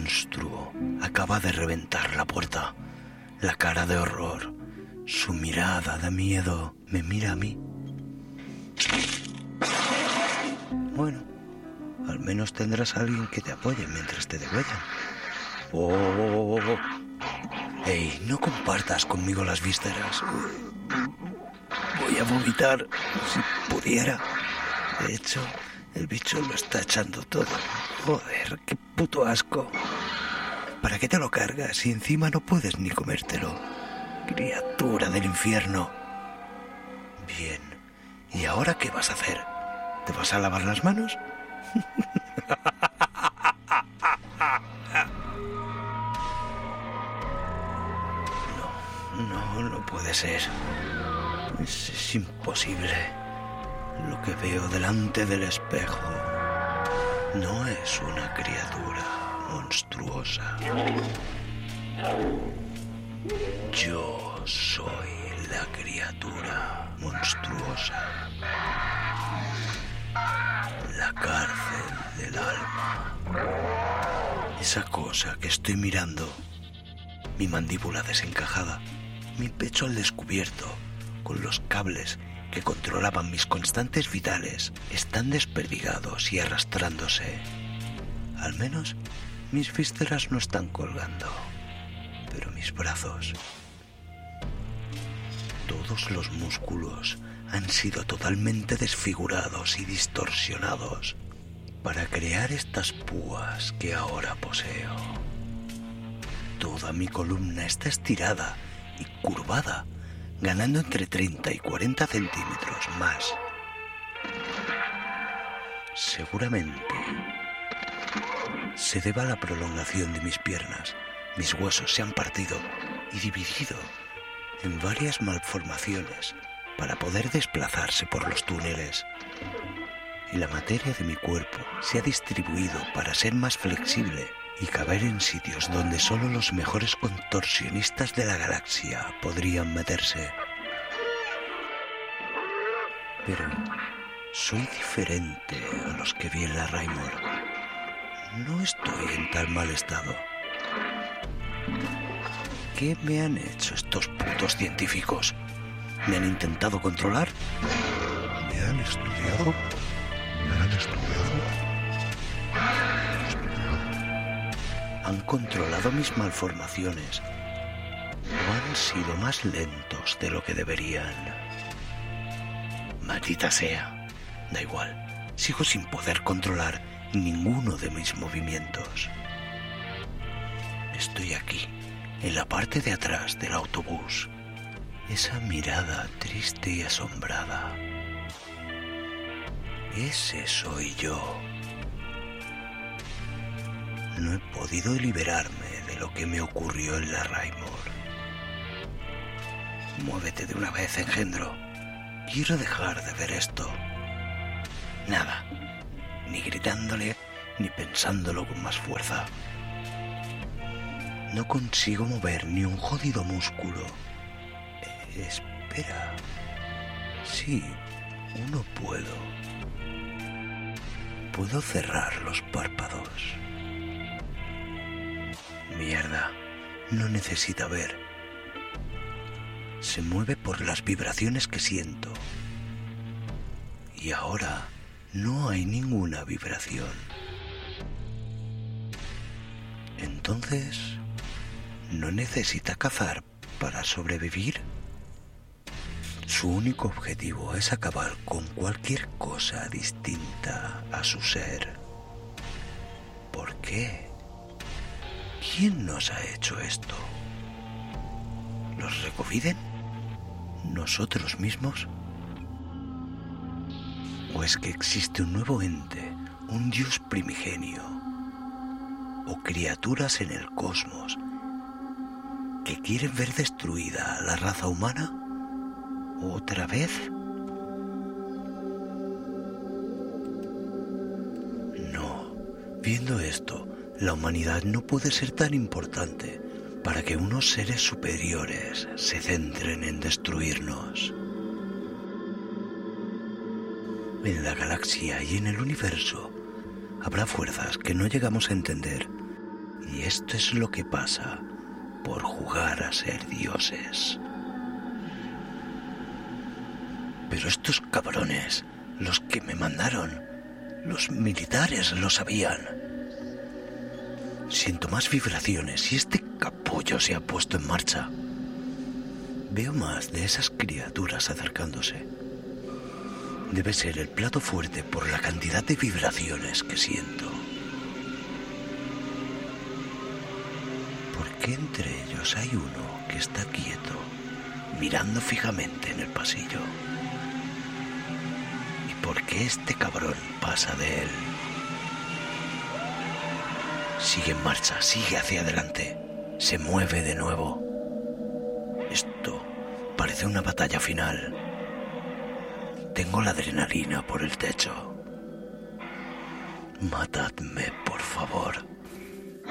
monstruo acaba de reventar la puerta. La cara de horror, su mirada de miedo, me mira a mí. Bueno, al menos tendrás a alguien que te apoye mientras te degüellan. ¡Oh! ¡Ey! No compartas conmigo las vísceras. Voy a vomitar si pudiera. De hecho, el bicho lo está echando todo. Joder, qué puto asco. ¿Para qué te lo cargas si encima no puedes ni comértelo? Criatura del infierno. Bien, ¿y ahora qué vas a hacer? ¿Te vas a lavar las manos? No puede ser. Es imposible. Lo que veo delante del espejo no es una criatura monstruosa. Yo soy la criatura monstruosa. La cárcel del alma. Esa cosa que estoy mirando. Mi mandíbula desencajada. Mi pecho al descubierto, con los cables que controlaban mis constantes vitales, están desperdigados y arrastrándose. Al menos mis vísceras no están colgando, pero mis brazos, todos los músculos han sido totalmente desfigurados y distorsionados para crear estas púas que ahora poseo. Toda mi columna está estirada y curvada, ganando entre 30 y 40 centímetros más. Seguramente se deba a la prolongación de mis piernas. Mis huesos se han partido y dividido en varias malformaciones para poder desplazarse por los túneles. Y la materia de mi cuerpo se ha distribuido para ser más flexible y caber en sitios donde solo los mejores contorsionistas de la galaxia podrían meterse. Pero soy diferente a los que vi en la Raymore. No estoy en tan mal estado. ¿Qué me han hecho estos putos científicos? ¿Me han intentado controlar? ¿Me han estudiado? Han controlado mis malformaciones o han sido más lentos de lo que deberían. Maldita sea, da igual, sigo sin poder controlar ninguno de mis movimientos. Estoy aquí, en la parte de atrás del autobús, esa mirada triste y asombrada. Ese soy yo. No he podido liberarme de lo que me ocurrió en la Raymore. Muévete de una vez, engendro. Quiero dejar de ver esto. Nada, ni gritándole, ni pensándolo con más fuerza. No consigo mover ni un jodido músculo. Espera. Sí, uno puedo. Puedo cerrar los párpados. Mierda, no necesita ver. Se mueve por las vibraciones que siento. Y ahora no hay ninguna vibración. Entonces, ¿no necesita cazar para sobrevivir? Su único objetivo es acabar con cualquier cosa distinta a su ser. ¿Por qué? ¿Quién nos ha hecho esto? ¿Los Recoviden? ¿Nosotros mismos? ¿O es que existe un nuevo ente, un dios primigenio, o criaturas en el cosmos que quieren ver destruida a la raza humana otra vez? No, viendo esto, la humanidad no puede ser tan importante para que unos seres superiores se centren en destruirnos. En la galaxia y en el universo habrá fuerzas que no llegamos a entender Y esto es lo que pasa por jugar a ser dioses. Pero estos cabrones, los que me mandaron, los militares lo sabían. Siento más vibraciones y este capullo se ha puesto en marcha. Veo más de esas criaturas acercándose. Debe ser el plato fuerte por la cantidad de vibraciones que siento. ¿Por qué entre ellos hay uno que está quieto, mirando fijamente en el pasillo? ¿Y por qué este cabrón pasa de él? Sigue en marcha, sigue hacia adelante. Se mueve de nuevo. Esto parece una batalla final. Tengo la adrenalina por el techo. Matadme,